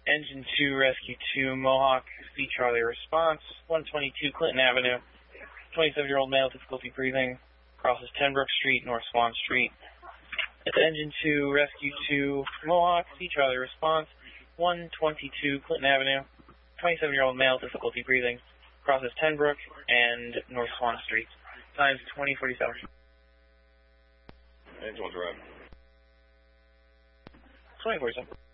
Engine 2, Rescue 2, Mohawk, C Charlie response, 122 Clinton Avenue, 27-year-old male, difficulty breathing, crosses Tenbrook Street, North Swan Street. Engine 2, Rescue 2, Mohawk, C Charlie response, 122 Clinton Avenue, 27-year-old male, difficulty breathing, crosses Tenbrook and North Swan Street. Times 2047. Engine 1's right. 2047.